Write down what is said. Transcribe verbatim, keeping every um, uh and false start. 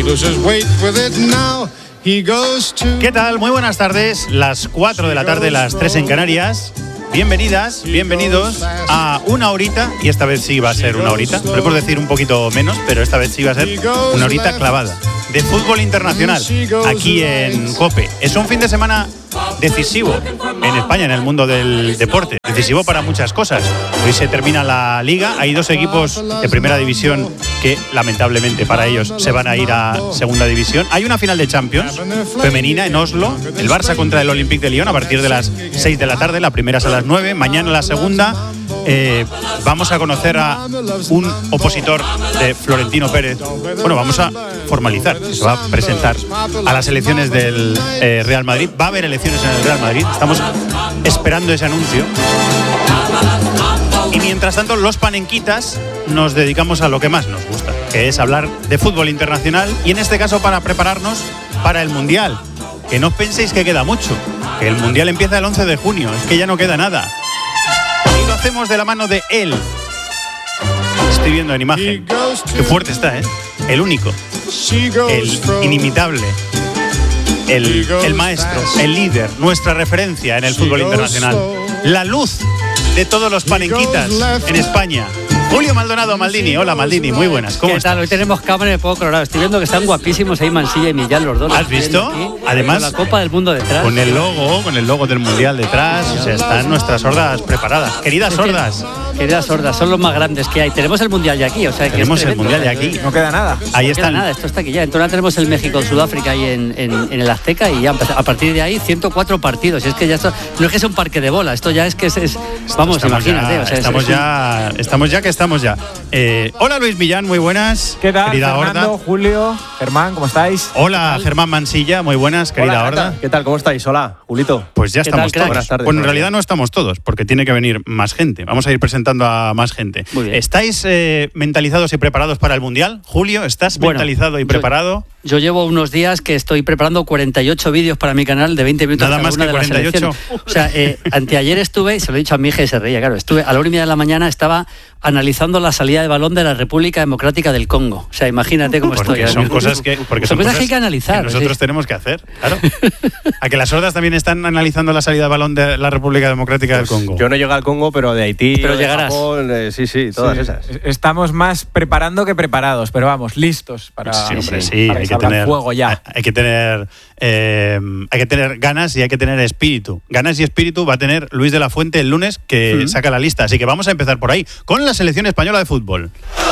¿Qué tal? Muy buenas tardes, las cuatro de la tarde, las tres en Canarias. Bienvenidas, bienvenidos a una horita, y esta vez sí va a ser una horita, podemos decir un poquito menos, pero esta vez sí va a ser una horita clavada, de fútbol internacional, aquí en COPE. Es un fin de semana decisivo en España, en el mundo del deporte, decisivo para muchas cosas. Hoy se termina la Liga, hay dos equipos de primera división que lamentablemente para ellos se van a ir a segunda división. Hay una final de Champions femenina en Oslo, el Barça contra el Olympique de Lyon a partir de las seis de la tarde, la primera es a las nueve, mañana la segunda. Eh, vamos a conocer a un opositor de Florentino Pérez. Bueno, vamos a formalizar, se va a presentar a las elecciones del eh, Real Madrid. Va a haber elecciones en el Real Madrid, estamos esperando ese anuncio. Y mientras tanto, los panenquitas nos dedicamos a lo que más nos gusta, que es hablar de fútbol internacional, y en este caso para prepararnos para el Mundial. Que no penséis que queda mucho, que el Mundial empieza el once de junio, es que ya no queda nada. Y lo hacemos de la mano de él. Estoy viendo en imagen. Qué fuerte está, ¿eh? El único, el inimitable, el, el maestro, el líder, nuestra referencia en el fútbol internacional. La luz de todos los panenquitas en España. Julio Maldonado Maldini. Hola Maldini, muy buenas. ¿Cómo ¿Qué estás? tal? Hoy tenemos cámara de Pueblo Colorado. Estoy viendo que están guapísimos ahí Mansilla y Millán, los dos. ¿Has visto? Aquí, Además, con la Copa del Mundo detrás. Con el logo, con el logo del Mundial detrás. O sea, están nuestras sordas preparadas. Queridas sordas. Queridas sordas, son los más grandes que hay. Tenemos el Mundial ya aquí, o sea que Tenemos es el Mundial ya aquí. No queda nada. Ahí no están. queda nada, esto está aquí ya. Entonces tenemos el México-Sudáfrica ahí en, en, en el Azteca, y ya a partir de ahí ciento cuatro partidos. Y es que ya esto no es que sea un parque de bola, esto ya es que es, es vamos, estamos imagínate. Ya, o sea, estamos, es, es ya, un... estamos ya que estamos ya. Eh, hola Luis Millán, muy buenas. ¿Qué tal, querida Fernando, Horda? Julio, Germán, ¿cómo estáis? Hola Germán Mansilla, muy buenas, querida Hola, Horda. ¿qué tal? ¿Cómo estáis? Hola, Julito. Pues ya ¿Qué estamos tal, todos. buenas tardes, Bueno, en buenas realidad no estamos todos, porque tiene que venir más gente. Vamos a ir presentando a más gente. Muy bien. ¿Estáis eh, mentalizados y preparados para el Mundial? Julio, ¿estás Bueno, mentalizado y yo- preparado? Yo llevo unos días que estoy preparando cuarenta y ocho vídeos para mi canal de veinte minutos. Nada cada más una que de las cuarenta y ocho. selecciones. O sea, eh, anteayer estuve, y se lo he dicho a mi hija y se reía, claro, estuve a la una y media de la mañana, estaba analizando la salida de balón de la República Democrática del Congo. O sea, imagínate cómo Porque estoy. son cosas que, porque son Son cosas cosas que hay que analizar, nosotros sí. tenemos que hacer, claro. ¿A que las sordas también están analizando la salida de balón de la República Democrática del Congo? Yo no llegué al Congo, pero de Haití, Pero de llegarás. Japón, eh, sí, sí, todas Sí, esas. Estamos más preparando que preparados, pero vamos, listos para, Sí, hombre, sí, sí, para hay que salvar tener fuego ya. Hay que tener eh, hay que tener ganas y hay que tener espíritu. Ganas y espíritu va a tener Luis de la Fuente el lunes, que Mm. saca la lista. Así que vamos a empezar por ahí con la selección española de fútbol.